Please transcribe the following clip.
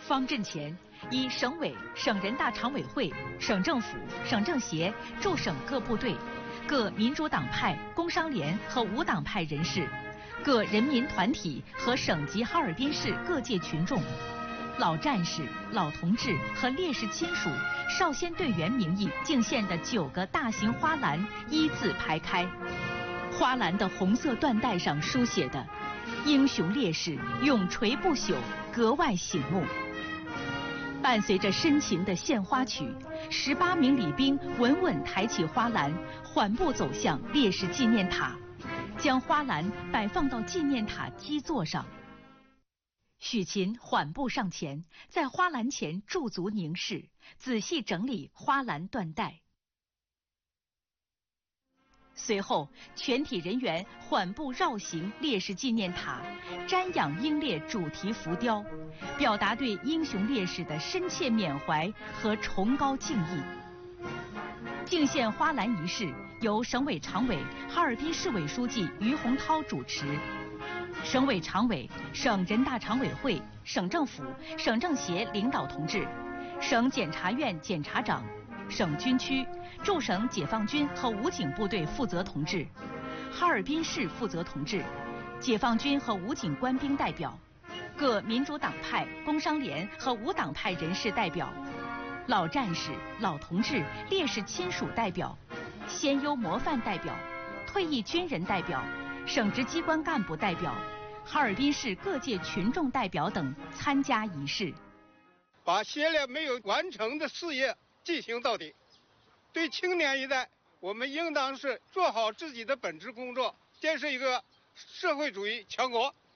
方阵前，以省委、省人大常委会、省政府、省政协驻省各部队、各民主党派、工商联和无党派人士、各人民团体和省级哈尔滨市各界群众、老战士、老同志和烈士亲属、少先队员名义敬献的9个大型花篮依次排开。花篮的红色缎带上书写的“英雄烈士永垂不朽”格外醒目。伴随着深情的献花曲，18名礼兵稳稳抬起花篮，缓步走向烈士纪念塔，将花篮摆放到纪念塔基座上。许勤缓步上前，在花篮前驻足凝视，仔细整理花篮缎带。随后，全体人员缓步绕行烈士纪念塔，瞻仰英烈主题浮雕，表达对英雄烈士的深切缅怀和崇高敬意。敬献花篮仪式由省委常委、哈尔滨市委书记于洪涛主持，省委常委、省人大常委会、省政府、省政协领导同志，省检察院检察长、省军区、驻省解放军和武警部队负责同志，哈尔滨市负责同志，解放军和武警官兵代表，各民主党派、工商联和无党派人士代表，老战士、老同志、烈士亲属代表，先优模范代表，退役军人代表，省直机关干部代表，哈尔滨市各界群众代表等参加仪式。 把些列没有完成的事业进行到底。对青年一代，我们应当是做好自己的本职工作，建设一个社会主义强国。